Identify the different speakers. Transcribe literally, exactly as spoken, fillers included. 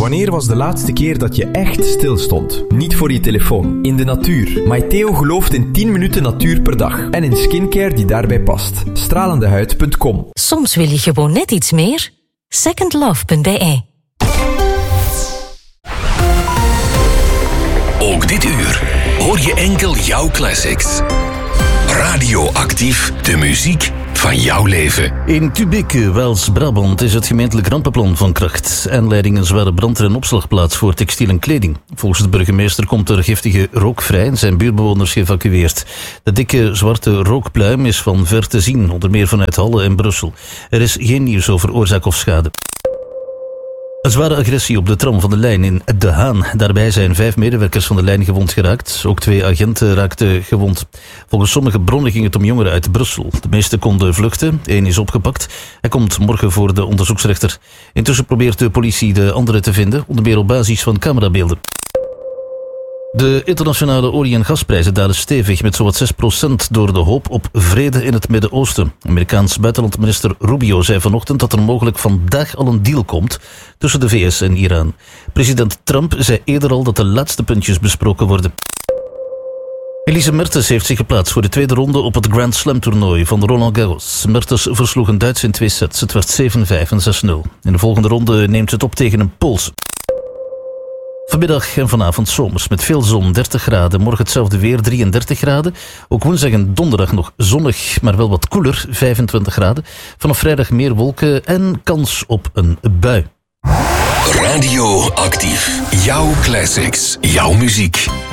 Speaker 1: Wanneer was de laatste keer dat je echt stilstond? Niet voor je telefoon, in de natuur. MyTheo gelooft in tien minuten natuur per dag. En in skincare die daarbij past. stralendehuid punt com.
Speaker 2: Soms wil je gewoon net iets meer. second love punt b e.
Speaker 3: Ook dit uur hoor je enkel jouw classics. Radioactief, de muziek van jouw leven.
Speaker 4: In Tubeke, Wels-Brabant, is het gemeentelijk rampenplan van kracht. Aanleiding een zware brand in een opslagplaats voor textiel en kleding. Volgens de burgemeester komt er giftige rook vrij en zijn buurtbewoners geëvacueerd. De dikke zwarte rookpluim is van ver te zien, onder meer vanuit Halle en Brussel. Er is geen nieuws over oorzaak of schade. Een zware agressie op de tram van de lijn in De Haan. Daarbij zijn vijf medewerkers van de lijn gewond geraakt. Ook twee agenten raakten gewond. Volgens sommige bronnen ging het om jongeren uit Brussel. De meeste konden vluchten. Eén is opgepakt. Hij komt morgen voor de onderzoeksrechter. Intussen probeert de politie de anderen te vinden, onder meer op basis van camerabeelden. De internationale olie- en gasprijzen dalen stevig met zowat zes procent door de hoop op vrede in het Midden-Oosten. Amerikaans buitenlandminister Rubio zei vanochtend dat er mogelijk vandaag al een deal komt tussen de V S en Iran. President Trump zei eerder al dat de laatste puntjes besproken worden. Elise Mertens heeft zich geplaatst voor de tweede ronde op het Grand Slam toernooi van Roland Garros. Mertens versloeg een Duits in twee sets. Het werd zeven vijf en zes nul. In de volgende ronde neemt ze het op tegen een Pools. Vanmiddag en vanavond zomers met veel zon, dertig graden. Morgen hetzelfde weer, drieëndertig graden. Ook woensdag en donderdag nog zonnig, maar wel wat koeler, vijfentwintig graden. Vanaf vrijdag meer wolken en kans op een bui.
Speaker 3: Radioactief. Jouw classics. Jouw muziek.